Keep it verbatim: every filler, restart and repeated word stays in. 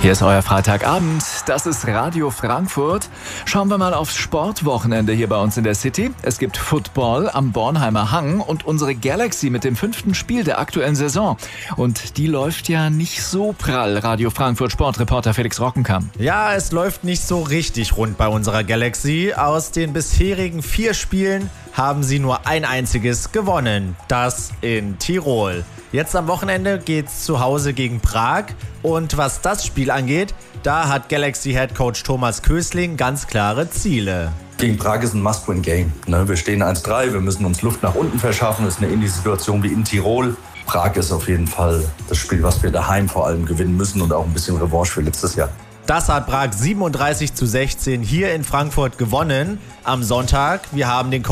Hier ist euer Freitagabend, das ist Radio Frankfurt. Schauen wir mal aufs Sportwochenende hier bei uns in der City. Es gibt Football am Bornheimer Hang und unsere Galaxy mit dem fünften Spiel der aktuellen Saison. Und die läuft ja nicht so prall, Radio Frankfurt Sportreporter Felix Rockenkamp. Ja, es läuft nicht so richtig rund bei unserer Galaxy. Aus den bisherigen vier Spielen haben sie nur ein einziges gewonnen, das in Tirol. Jetzt am Wochenende geht's zu Hause gegen Prag und was das Spiel angeht, da hat Galaxy-Headcoach Thomas Kösling ganz klare Ziele. Gegen Prag ist ein Must-Win-Game. Wir stehen eins drei, wir müssen uns Luft nach unten verschaffen. Das ist eine ähnliche Situation wie in Tirol. Prag ist auf jeden Fall das Spiel, was wir daheim vor allem gewinnen müssen und auch ein bisschen Revanche für letztes Jahr. Das hat Prag siebenunddreißig zu sechzehn hier in Frankfurt gewonnen am Sonntag. Wir haben den